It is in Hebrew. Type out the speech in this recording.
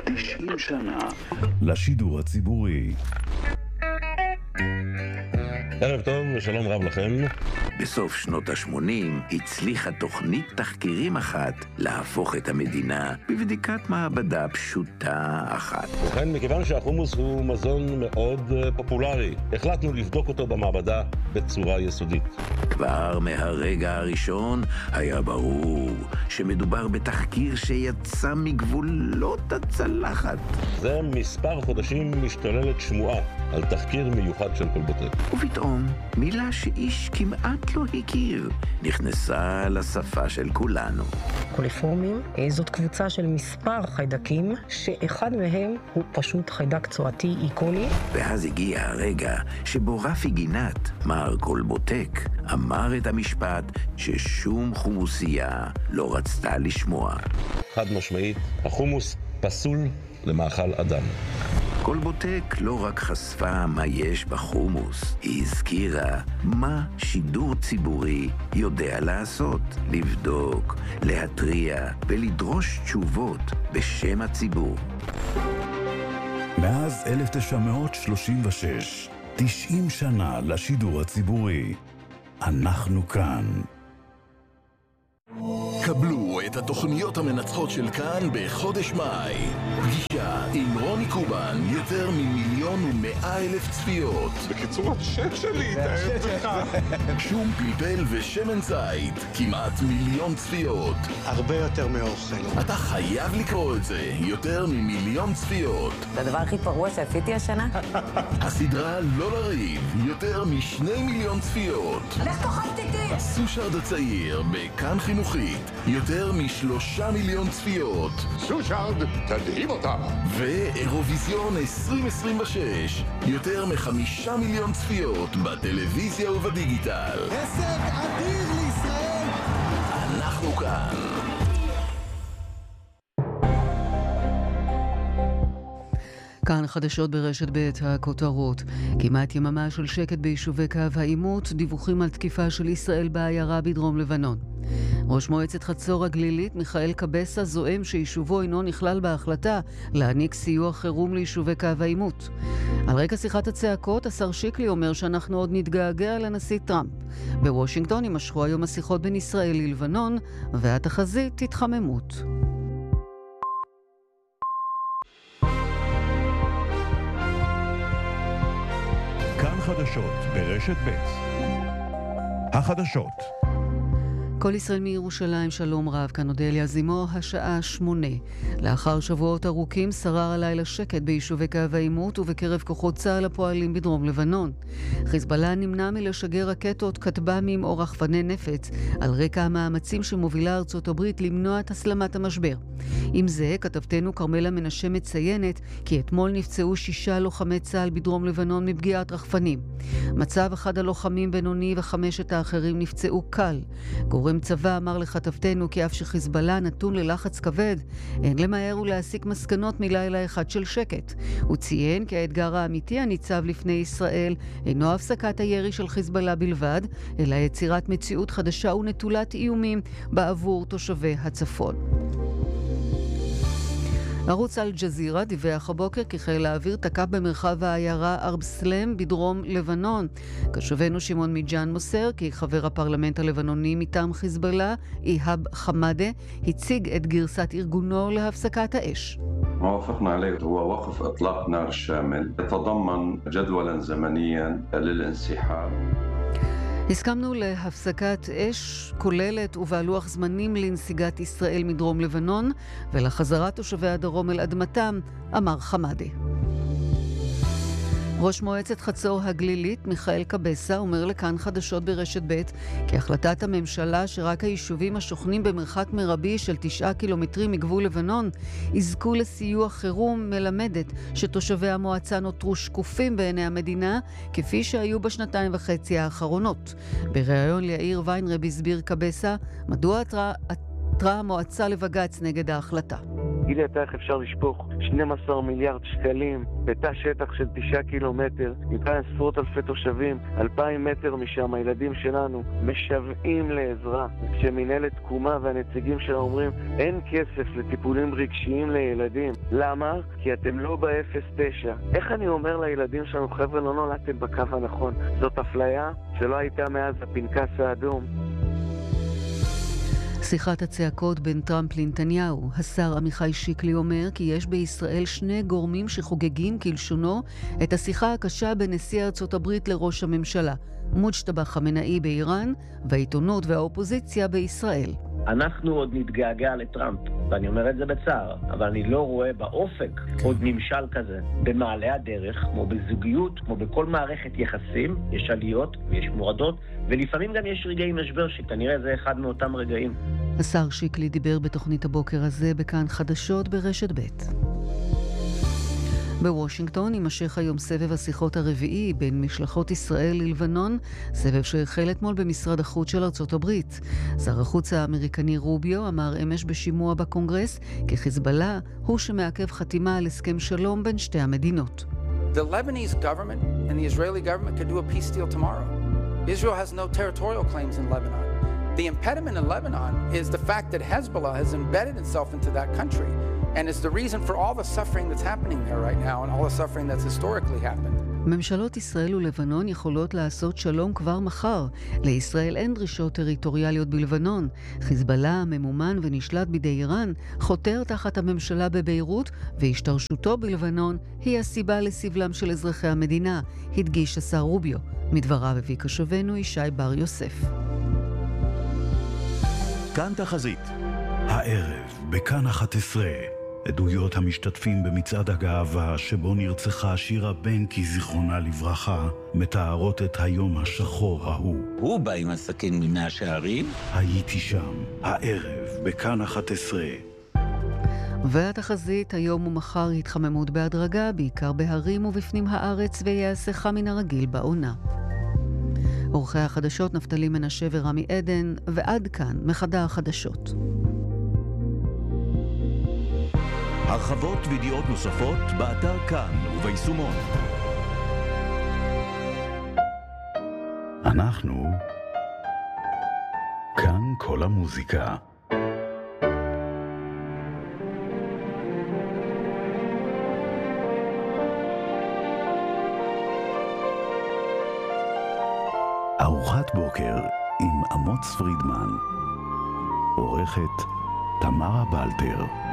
90 שנה לשידור הציבורי. ערב טוב ושלום רב לכם. בסוף שנות ה-80 הצליחה תוכנית תחקירים אחת להפוך את המדינה בבדיקת מעבדה פשוטה אחת. ובכן, מכיוון שהחומוס הוא מזון מאוד פופולרי, החלטנו לבדוק אותו במעבדה בצורה יסודית. כבר מהרגע הראשון היה ברור שמדובר בתחקיר שיצא מגבולות הצלחת. זה מספר חודשים משתוללת שמועה על תחקיר מיוחד של כלבוטק. ופתאום מילה שאיש כמעט לא הכיר נכנסה לשפה של כולנו. קוליפורמים זאת קבוצה של מספר חיידקים שאחד מהם הוא פשוט חיידק צואתי איקולי. ואז הגיע הרגע שבו רפי גינת, מר כלבוטק, אמר את המשפט ששום חומוסייה לא רצתה לשמוע. חד משמעית, החומוס פסול למאכל אדם. כלבוטק לא רק חשפה מה יש בחומוס, היא הזכירה מה שידור ציבורי יודע לעשות, לבדוק, להתריע ולדרוש תשובות בשם הציבור. מאז 1936, 90 שנה לשידור הציבורי. אנחנו כאן. קבלו את התוכניות המנצחות של כאן בחודש מאי. פגישה עם רוני קובן, יותר מ1,100,000 צפיות. בקיצור, השם שלי, תאר לך. שום פלפל ושמן זית, כמעט 1,000,000 צפיות. הרבה יותר מאוכל. אתה חייב לקרוא את זה, יותר מ1,000,000 צפיות. זה הדבר הכי פרוע שעשיתי השנה? הסדרה לא לריב, יותר מ2,000,000 צפיות. לך תאכלת איתי! סושארד הצעיר, בכאן חינוכית, יותר מ3,000,000 צפיות. סושארד, תדהים אותם. ואירוויזיון 2026, יותר מ5,000,000 צפיות בטלוויזיה ובדיגיטל. הישג אדיר לישראל! אנחנו כאן. כאן חדשות ברשת ב' הכותרות. כמעט יממה של שקט ביישובי קו העימות, דיווחים על תקיפה של ישראל בעיירה בדרום לבנון. ראש מועצת חצור הגלילית מיכאל קבסה זועם שיישובו אינו נכלל בהחלטה להעניק סיוע חירום ליישובי קו העימות. על רקע שיחת הצעקות, השר שיקלי אומר שאנחנו עוד נתגעגע לנשיא טראמפ. בוושינגטון יימשכו היום השיחות בין ישראל ללבנון, והתחזית התחממות. כאן חדשות ברשת ב'. החדשות. כל ישראל מירושלים, שלום רב, כאן אודליה זימו, השעה 8. לאחר שבועות ארוכים שרר הלילה שקט ביישובי קו העימות ובקרב כוחות צה"ל הפועלים בדרום לבנון. חיזבאללה נמנע מלשגר רקטות, כטב"מים או רחפני נפץ, על רקע המאמצים שמובילה ארצות הברית למנוע את הסלמת המשבר. עם זה, כתבתנו קרמלה מנשה מציינת כי אתמול נפצעו 6 לוחמי צה"ל בדרום לבנון מפגיעת רחפנים. מצב אחד הלוחמים בינוני ו5 האחרים נפצעו קל. גורם צבא אמר לכתבתנו כי אף שחיזבאללה נתון ללחץ כבד, אין למהר ולהסיק מסקנות מלילה אחד של שקט. הוא ציין כי האתגר האמיתי הניצב לפני ישראל אינו הפסקת הירי של חיזבאללה בלבד, אלא יצירת מציאות חדשה ונטולת איומים בעבור תושבי הצפון. ערוץ אל-ג'זירה דיווח הבוקר כי חיל האוויר תקף במרחב העיירה ארבסלם בדרום לבנון. קשובנו שמעון מיג'אן מוסר כי חבר הפרלמנט הלבנוני מטעם חיזבאללה, איהאב חמאדה, הציג את גרסת ארגונו להפסקת האש. ما وافقنا عليه هو وقف إطلاق نار شامل يتضمن جدولا زمنيا للانسحاب. הסכמנו להפסקת אש כוללת ובעלוח זמנים לנסיגת ישראל מדרום לבנון ולחזרת תושבי הדרום אל אדמתם, אמר חמאדה. ראש מועצת חצור הגלילית מיכאל קבסה אומר לכאן חדשות ברשת ב' כי החלטת הממשלה שרק היישובים השוכנים במרחק מרבי של 9 קילומטרים מגבול לבנון יזכו לסיוע חירום מלמדת שתושבי המועצה נותרו שקופים בעיני המדינה כפי שהיו בשנתיים וחצי האחרונות. בריאיון ליאיר ויינרב הסביר קבסה מדוע עתרה המועצה לבג"ץ נגד ההחלטה. גילי, אתה איך אפשר לשפוך 12 מיליארד שקלים בתא שטח של 9 קילומטר, עם כאן עשרות אלפי תושבים, 2,000 מטר משם, הילדים שלנו משוועים לעזרה. כשמנהלת תקומה והנציגים שלה אומרים, אין כסף לטיפולים רגשיים לילדים. למה? כי אתם לא ב-09. איך אני אומר לילדים שלנו, חבר'ה, לא נולדתם בקו הנכון. זאת אפליה שלא הייתה מאז הפנקס האדום. שיחת הצעקות בין טראמפ לנתניהו. השר עמיחי שיקלי אומר כי יש בישראל שני גורמים שחוגגים כלשונו את השיחה הקשה בין נשיא ארצות הברית לראש הממשלה. מוג'תבא חמינאי באיראן והעיתונות והאופוזיציה בישראל. אנחנו עוד נתגעגע לטראמפ, ואני אומר את זה בצער, אבל אני לא רואה באופק עוד ממשל כזה. במעלה הדרך, כמו בזוגיות, כמו בכל מערכת יחסים, יש עליות ויש מורדות, ולפעמים גם יש רגעי משבר שכנראה זה אחד מאותם רגעים. השר שיקלי דיבר בתוכנית הבוקר הזה בכאן חדשות ברשת ב'. בוושינגטון יימשך היום סבב השיחות הרביעי בין משלחות ישראל ללבנון, סבב שהחל אתמול במשרד החוץ של ארצות הברית. שר החוץ האמריקני רוביו אמר אמש בשימוע בקונגרס כי חיזבאללה הוא שמעכב חתימה על הסכם שלום בין שתי המדינות. The Lebanese government and the Israeli government could do a peace deal tomorrow. Israel has no territorial claims in Lebanon. The impediment in Lebanon is the fact that Hezbollah has embedded itself into that country. And it's the reason for all the suffering that's happening there right now and all the suffering that's historically happened. ממשלות ישראל ולבנון יכולות לעשות שלום כבר מחר. לישראל אין דרישות טריטוריאליות בלבנון. חיזבאללה, ממומן ונשלט בידי איראן, חותר תחת הממשלה בביירות, והשתרשותו בלבנון היא הסיבה לסבלם של אזרחי המדינה, הדגיש השר רוביו. מדבריו הביא קשבנו ישי בר יוסף. כאן תחזית. הערב בכאן 11 עדויות המשתתפים במצעד הגאווה שבו נרצחה שירה בנקי זיכרונה לברכה מתארות את היום השחור ההוא. הוא בא עם הסכין ממאה שערים? הייתי שם, הערב בכאן 11. והתחזית היום ומחר התחממות בהדרגה, בעיקר בהרים ובפנים הארץ, ויעשה חם מן הרגיל בעונה. עורכי החדשות נפתלי מנשה ורמי עדן, ועד כאן מחדר החדשות. הרחבות וידיעות נוספות באתר כאן וביישומון. אנחנו כאן כל המוזיקה. ארוחת בוקר עם אמוץ פרידמן. עורכת תמרה בלטר.